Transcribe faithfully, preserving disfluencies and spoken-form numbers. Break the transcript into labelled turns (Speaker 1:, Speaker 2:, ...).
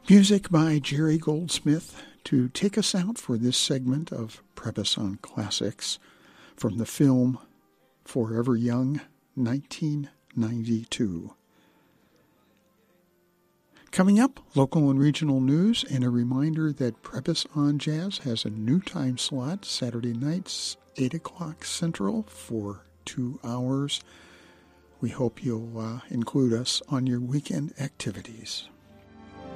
Speaker 1: Music by Jerry Goldsmith to take us out for this segment of Preface on Classics from the film Forever Young, nineteen ninety-two. Coming up, local and regional news, and a reminder that Preface on Jazz has a new time slot, Saturday nights, eight o'clock Central, for two hours. We hope you'll uh, include us on your weekend activities.